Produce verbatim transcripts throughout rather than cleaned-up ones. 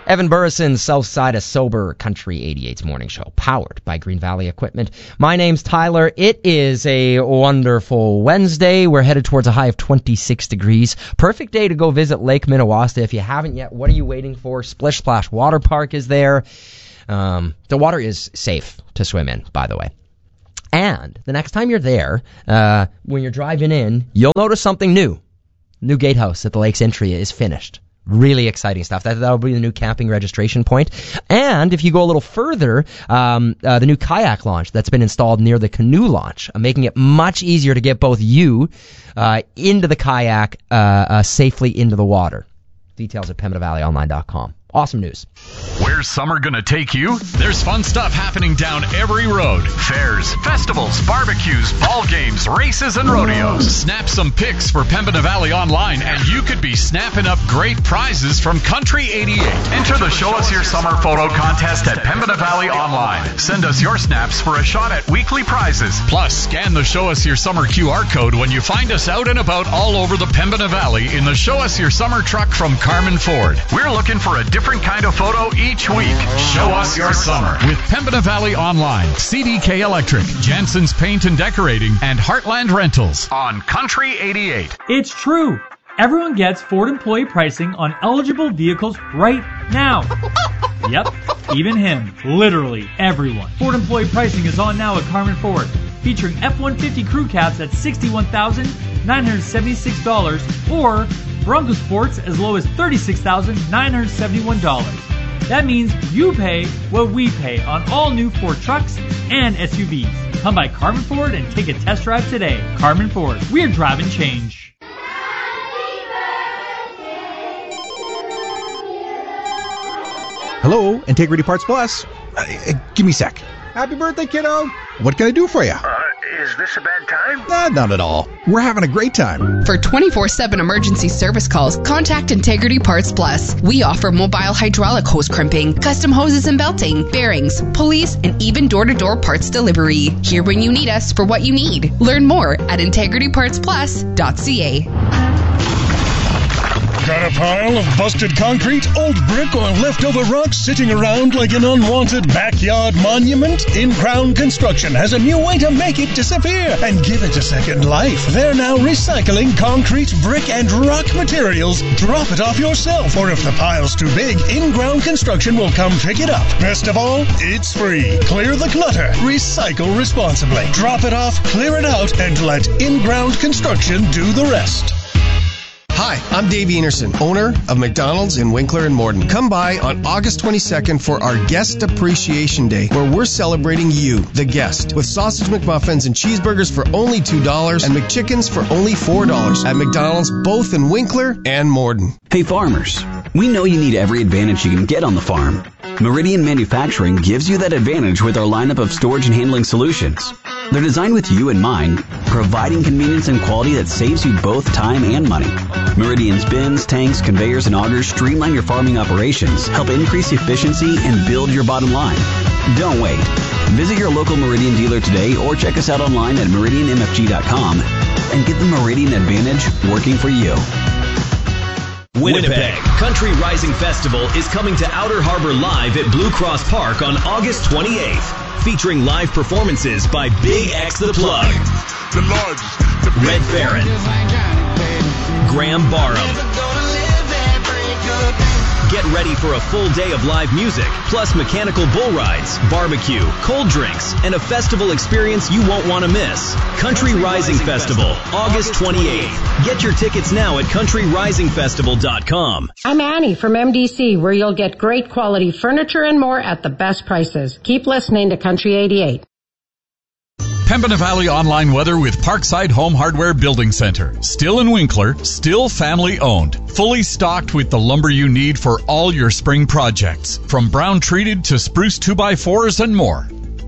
Evan Burrison's Southside of Sober Country eighty-eight's morning show, powered by Green Valley Equipment. My name's Tyler. It is a wonderful Wednesday. We're headed towards a high of twenty-six degrees. Perfect day to go visit Lake Minnewasta. If you haven't yet, what are you waiting for? Splish Splash Water Park is there. Um, the water is safe to swim in, by the way. And the next time you're there, uh, when you're driving in, you'll notice something new. New gatehouse at the lake's entry is finished. Really exciting stuff. That, that'll be the new camping registration point. And if you go a little further, um, uh, the new kayak launch that's been installed near the canoe launch, uh, making it much easier to get both you uh, into the kayak uh, uh, safely into the water. Details at pembina valley online dot com. Awesome news. Where's summer gonna take you? There's fun stuff happening down every road. Fairs, festivals, barbecues, ball games, races, and rodeos. Snap some pics for Pembina Valley Online, and you could be snapping up great prizes from Country eighty-eight. Enter the Show Us Your Summer photo contest at Pembina Valley Online. Send us your snaps for a shot at weekly prizes. Plus, scan the Show Us Your Summer Q R code when you find us out and about all over the Pembina Valley in the Show Us Your Summer truck from Carmen Ford. We're looking for a different kind of photo each week. Show us your summer with Pembina Valley Online, C D K Electric, Jansen's Paint and Decorating, and Heartland Rentals on Country eighty-eight. It's true. Everyone gets Ford employee pricing on eligible vehicles right now. Yep, even him. Literally everyone. Ford employee pricing is on now at Carmen Ford, featuring F one fifty crew cabs at sixty-one thousand nine hundred seventy-six dollars or Bronco Sports as low as thirty-six thousand nine hundred seventy-one dollars. That means you pay what we pay on all new Ford trucks and S U Vs. Come by Carmen Ford and take a test drive today. Carmen Ford, we're driving change. Hello, Integrity Parts Plus. Uh, uh, give me a sec. Happy birthday, kiddo. What can I do for you? Uh, is this a bad time? Uh, not at all. We're having a great time. For twenty-four seven emergency service calls, contact Integrity Parts Plus. We offer mobile hydraulic hose crimping, custom hoses and belting, bearings, pulleys, and even door-to-door parts delivery. Here when you need us for what you need. Learn more at integrity parts plus dot c a. Got a pile of busted concrete, old brick, or leftover rocks sitting around like an unwanted backyard monument? In-Crown Construction has a new way to make it disappear and give it a second life. They're now recycling concrete, brick, and rock materials. Drop it off yourself, or if the pile's too big, In-Ground Construction will come pick it up. Best of all, it's free. Clear the clutter. Recycle responsibly. Drop it off, clear it out, and let In-Ground Construction do the rest. Hi, I'm Dave Enerson, owner of McDonald's in Winkler and Morden. Come by on August twenty-second for our Guest Appreciation Day, where we're celebrating you, the guest, with sausage McMuffins and cheeseburgers for only two dollars and McChickens for only four dollars at McDonald's, both in Winkler and Morden. Hey farmers, we know you need every advantage you can get on the farm. Meridian Manufacturing gives you that advantage with our lineup of storage and handling solutions. They're designed with you in mind, providing convenience and quality that saves you both time and money. Meridian's bins, tanks, conveyors, and augers streamline your farming operations, help increase efficiency, and build your bottom line. Don't wait. Visit your local Meridian dealer today or check us out online at meridian m f g dot com and get the Meridian Advantage working for you. Winnipeg Country Rising Festival is coming to Outer Harbor Live at Blue Cross Park on August twenty-eighth, featuring live performances by Big X The Plug, the largest, the Red Baron, Graham Barham. Get ready for a full day of live music, plus mechanical bull rides, barbecue, cold drinks, and a festival experience you won't want to miss. Country Rising Festival, August twenty-eighth. Get your tickets now at country rising festival dot com. I'm Annie from M D C, where you'll get great quality furniture and more at the best prices. Keep listening to Country eighty-eight. Pembina Valley Online weather with Parkside Home Hardware Building Center. Still in Winkler, still family owned. Fully stocked with the lumber you need for all your spring projects. From brown treated to spruce two by fours and more.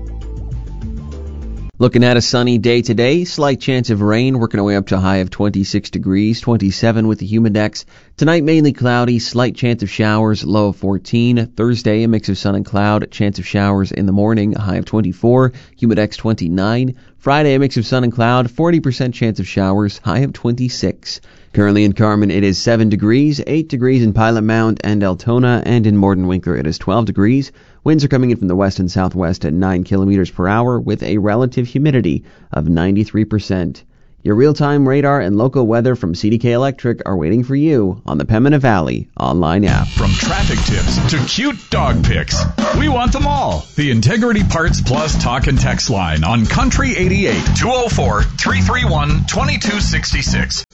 Looking at a sunny day today, slight chance of rain, working our way up to a high of twenty-six degrees, twenty-seven with the humidex. Tonight, mainly cloudy, slight chance of showers, low of fourteen. Thursday, a mix of sun and cloud, chance of showers in the morning, a high of twenty-four, humidex twenty-nine. Friday, a mix of sun and cloud, forty percent chance of showers, high of twenty-six. Currently in Carmen, it is seven degrees, eight degrees in Pilot Mound and Altona, and in Morden Winkler, it is twelve degrees. Winds are coming in from the west and southwest at nine kilometers per hour with a relative humidity of ninety-three percent. Your real-time radar and local weather from C D K Electric are waiting for you on the Pembina Valley online app. From traffic tips to cute dog pics, we want them all. The Integrity Parts Plus talk and text line on Country eighty-eight, two oh four, three three one, two two six six.